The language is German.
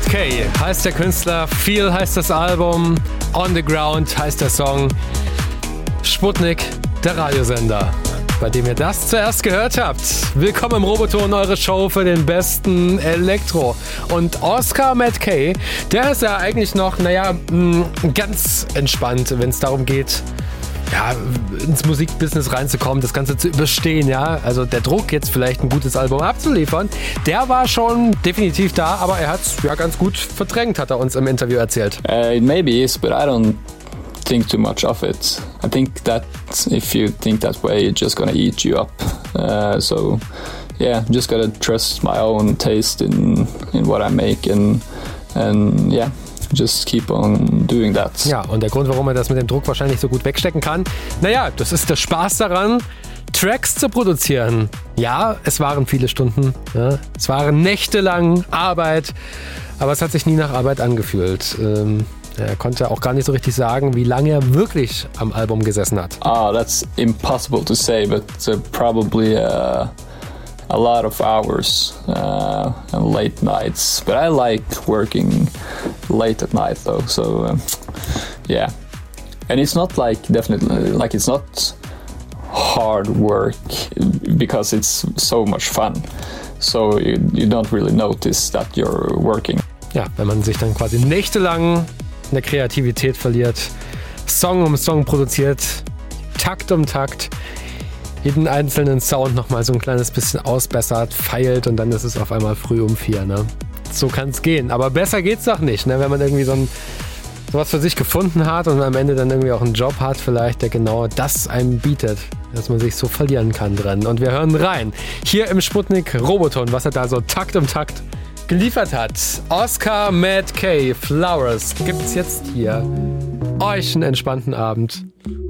Kay heißt der Künstler, Feel heißt das Album, On the Ground heißt der Song. Sputnik, der Radiosender, bei dem ihr das zuerst gehört habt. Willkommen im Roboton, eure Show für den besten Elektro. Und Oscar Matt Kay, der ist ja eigentlich noch, ganz entspannt, wenn es darum geht, ins Musikbusiness reinzukommen, das Ganze zu überstehen, ja. Also der Druck, jetzt vielleicht ein gutes Album abzuliefern, der war schon definitiv da, aber er hat es ganz gut verdrängt, hat er uns im Interview erzählt. It maybe is, but I don't think too much of it. I think that if you think that way, it's just gonna eat you up. So yeah, just gotta trust my own taste in what I make and yeah. Just keep on doing that. Ja, und der Grund, warum er das mit dem Druck wahrscheinlich so gut wegstecken kann, das ist der Spaß daran, Tracks zu produzieren. Ja, es waren viele Stunden, ja, es waren nächtelang Arbeit, aber es hat sich nie nach Arbeit angefühlt. Er konnte auch gar nicht so richtig sagen, wie lange er wirklich am Album gesessen hat. That's impossible to say, but probably a lot of hours and late nights. But I like working late at night though, so yeah. And it's not it's not hard work because it's so much fun. So you don't really notice that you're working. Ja, wenn man sich dann quasi nächtelang in der Kreativität verliert, Song um Song produziert, Takt um Takt, jeden einzelnen Sound nochmal so ein kleines bisschen ausbessert, feilt und dann ist es auf einmal früh um 4, ne? So kann es gehen. Aber besser geht's doch nicht, ne? Wenn man irgendwie sowas für sich gefunden hat und am Ende dann irgendwie auch einen Job hat vielleicht, der genau das einem bietet, dass man sich so verlieren kann drin. Und wir hören rein. Hier im Sputnik Roboton, was er da so Takt um Takt geliefert hat. Oscar Matt Kay, Flowers, gibt's jetzt hier. Euch einen entspannten Abend